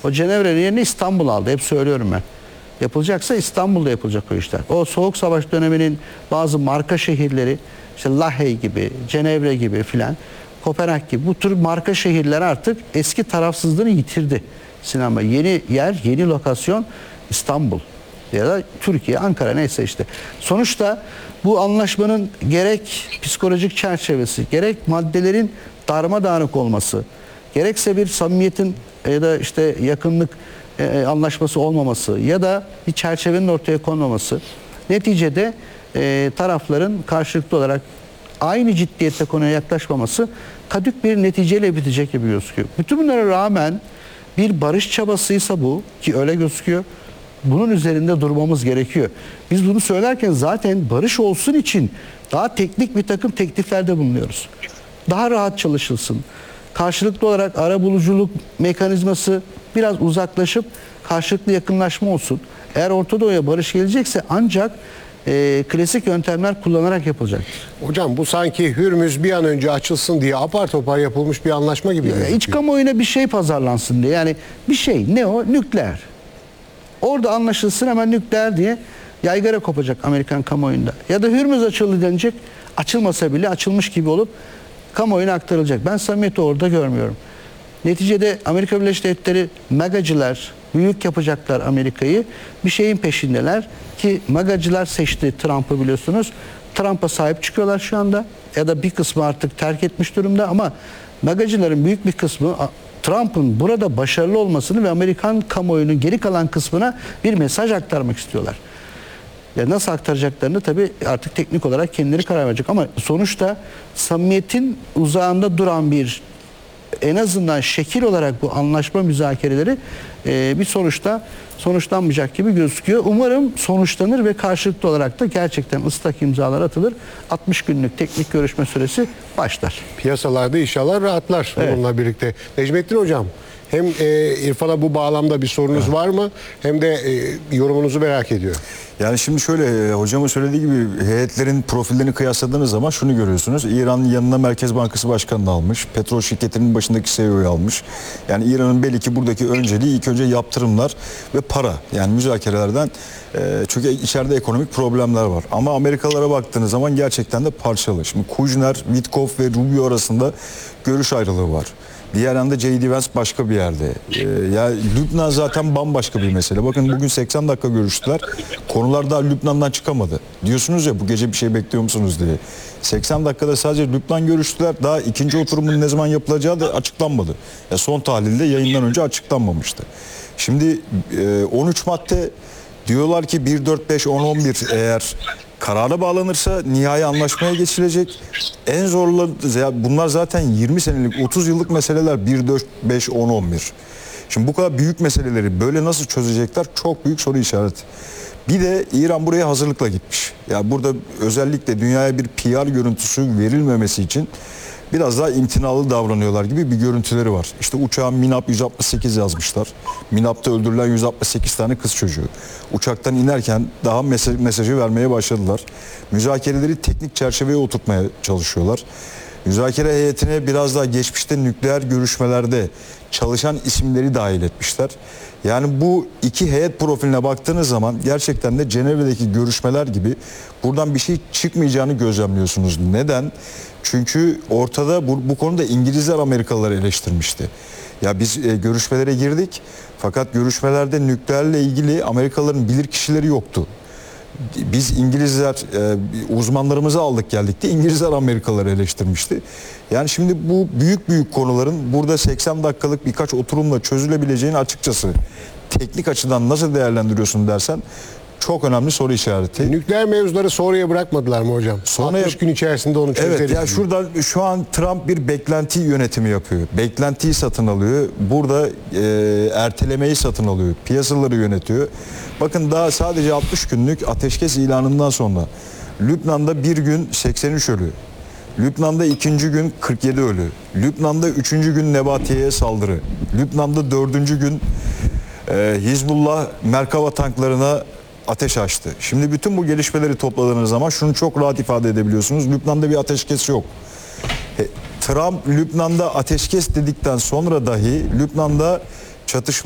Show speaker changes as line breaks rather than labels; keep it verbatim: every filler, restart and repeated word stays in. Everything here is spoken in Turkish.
O Cenevre'nin yerini İstanbul aldı. Hep söylüyorum ben. Yapılacaksa İstanbul'da yapılacak o işler. O Soğuk Savaş döneminin bazı marka şehirleri, işte Lahey gibi, Cenevre gibi filan, Kopenhag gibi bu tür marka şehirler artık eski tarafsızlığını yitirdi. Sinema yeni yer, yeni lokasyon İstanbul ya da Türkiye, Ankara neyse işte. Sonuçta bu anlaşmanın gerek psikolojik çerçevesi, gerek maddelerin darmadağınık olması, gerekse bir samimiyetin ya da işte yakınlık e, anlaşması olmaması ya da bir çerçevenin ortaya konmaması neticede e, tarafların karşılıklı olarak aynı ciddiyette konuya yaklaşmaması kadük bir neticeyle bitecek gibi gözüküyor. Bütün bunlara rağmen bir barış çabasıysa bu, ki öyle gözüküyor, bunun üzerinde durmamız gerekiyor. Biz bunu söylerken zaten barış olsun için daha teknik bir takım tekliflerde bulunuyoruz. Daha rahat çalışılsın. Karşılıklı olarak arabuluculuk mekanizması biraz uzaklaşıp karşılıklı yakınlaşma olsun. Eğer Orta Doğu'ya barış gelecekse ancak e, klasik yöntemler kullanarak yapılacaktır.
Hocam bu sanki Hürmüz bir an önce açılsın diye apar topar yapılmış bir anlaşma gibi.
Ya, iç kamuoyuna bir şey pazarlansın diye. Yani bir şey ne o? Nükleer. Orada anlaşılsın hemen nükleer diye yaygara kopacak Amerikan kamuoyunda. Ya da Hürmüz açıldı denecek, açılmasa bile açılmış gibi olup kamuoyuna aktarılacak. Ben samimiyeti orada görmüyorum. Neticede Amerika Birleşik Devletleri magacılar büyük yapacaklar Amerika'yı. Bir şeyin peşindeler ki magacılar seçti Trump'ı biliyorsunuz. Trump'a sahip çıkıyorlar şu anda ya da bir kısmı artık terk etmiş durumda ama magacıların büyük bir kısmı Trump'ın burada başarılı olmasını ve Amerikan kamuoyunun geri kalan kısmına bir mesaj aktarmak istiyorlar. Ya nasıl aktaracaklarını tabii artık teknik olarak kendileri karar verecek ama sonuçta samimiyetin uzağında duran bir, en azından şekil olarak bu anlaşma müzakereleri e, bir sonuçta sonuçlanmayacak gibi gözüküyor. Umarım sonuçlanır ve karşılıklı olarak da gerçekten ıslak imzalar atılır. altmış günlük teknik görüşme süresi başlar.
Piyasalarda inşallah rahatlar
Evet.
bununla birlikte. Necmettin Hocam, hem e, İrfan'a bu bağlamda bir sorunuz evet. var mı? Hem de e, yorumunuzu merak ediyorum.
Yani şimdi şöyle, hocamın söylediği gibi heyetlerin profillerini kıyasladığınız zaman şunu görüyorsunuz. İran'ın yanına Merkez Bankası Başkanı'nı almış. Petrol şirketinin başındaki C E O'yu almış. Yani İran'ın belli ki buradaki önceliği ilk önce yaptırımlar ve para. Yani müzakerelerden e, çünkü içeride ekonomik problemler var. Ama Amerikalılara baktığınız zaman gerçekten de parçalı. Şimdi Kuzner, Witkoff ve Rubio arasında görüş ayrılığı var. Diğer yanda J D Vance başka bir yerde. Ee, ya Lübnan zaten bambaşka bir mesele. Bakın bugün seksen dakika görüştüler. Konular daha Lübnan'dan çıkamadı. Diyorsunuz ya bu gece bir şey bekliyor musunuz diye. seksen dakikada sadece Lübnan görüştüler. Daha ikinci oturumun ne zaman yapılacağı da açıklanmadı. Ya son tahlilde yayından önce açıklanmamıştı. Şimdi e, on üç madde diyorlar ki bir, dört, beş, on, on bir eğer karara bağlanırsa nihai anlaşmaya geçilecek. En zorlu bunlar zaten yirmi senelik, otuz yıllık meseleler. bir, dört, beş, on, on bir. Şimdi bu kadar büyük meseleleri böyle nasıl çözecekler? Çok büyük soru işareti. Bir de İran buraya hazırlıkla gitmiş. Ya yani burada özellikle dünyaya bir P R görüntüsü verilmemesi için biraz daha imtinalı davranıyorlar gibi bir görüntüleri var. İşte uçağa MİNAP yüz altmış sekiz yazmışlar. MİNAP'ta öldürülen yüz altmış sekiz tane kız çocuğu. Uçaktan inerken daha mesaj, mesajı vermeye başladılar. Müzakereleri teknik çerçeveye oturtmaya çalışıyorlar. Müzakere heyetine biraz daha geçmişte nükleer görüşmelerde çalışan isimleri dahil etmişler. Yani bu iki heyet profiline baktığınız zaman gerçekten de Cenevre'deki görüşmeler gibi buradan bir şey çıkmayacağını gözlemliyorsunuz. Neden? Çünkü ortada bu, bu konuda İngilizler Amerikalıları eleştirmişti. Ya biz e, görüşmelere girdik fakat görüşmelerde nükleerle ilgili Amerikalıların bilirkişileri yoktu. Biz İngilizler e, uzmanlarımızı aldık geldik de İngilizler Amerikalıları eleştirmişti. Yani şimdi bu büyük büyük konuların burada seksen dakikalık birkaç oturumla çözülebileceğini açıkçası teknik açıdan nasıl değerlendiriyorsun dersen çok önemli soru işareti.
Nükleer mevzuları sonraya bırakmadılar mı hocam?
Sonra
altmış gün içerisinde onu çözeriz.
Evet ya şurada şu an Trump bir beklenti yönetimi yapıyor. Beklentiyi satın alıyor. Burada e, ertelemeyi satın alıyor. Piyasaları yönetiyor. Bakın daha sadece altmış günlük ateşkes ilanından sonra Lübnan'da bir gün seksen üç ölü. Lübnan'da ikinci gün kırk yedi ölü. Lübnan'da üçüncü gün Nebatiye'ye saldırı. Lübnan'da dördüncü gün e, Hizbullah Merkava tanklarına ateş açtı. Şimdi bütün bu gelişmeleri topladığınız zaman şunu çok rahat ifade edebiliyorsunuz. Lübnan'da bir ateşkes yok. Trump Lübnan'da ateşkes dedikten sonra dahi Lübnan'da çatışma